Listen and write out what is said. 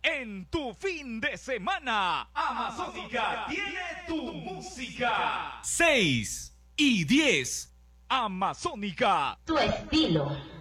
en tu fin de semana. Amazónica tiene tu música. 6 y 10. Amazónica. Tu estilo.